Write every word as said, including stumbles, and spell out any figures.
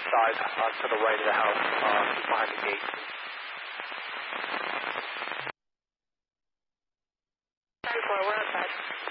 side, uh, to the right of the house, uh, behind the gate. thirty-four, we're outside.